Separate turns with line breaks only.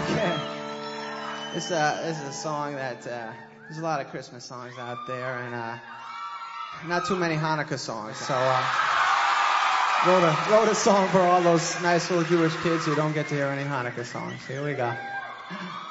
Okay. This is a song that, there's a lot of Christmas songs out there, and not too many Hanukkah songs, so wrote a song for all those nice little Jewish kids who don't get to hear any Hanukkah songs. Here we go.